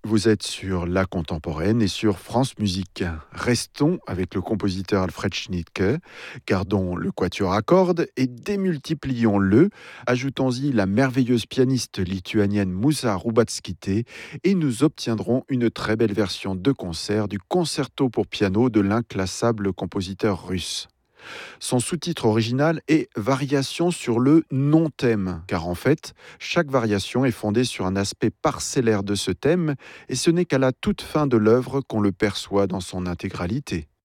Vous êtes sur La Contemporaine et sur France Musique. Restons avec le compositeur Alfred Schnittke, gardons le quatuor à cordes et démultiplions-le, ajoutons-y la merveilleuse pianiste lituanienne Musa Rubatskite et nous obtiendrons une très belle version de concert du concerto pour piano de l'inclassable compositeur russe. Son sous-titre original est Variation sur le non-thème, car en fait, chaque variation est fondée sur un aspect parcellaire de ce thème, et ce n'est qu'à la toute fin de l'œuvre qu'on le perçoit dans son intégralité.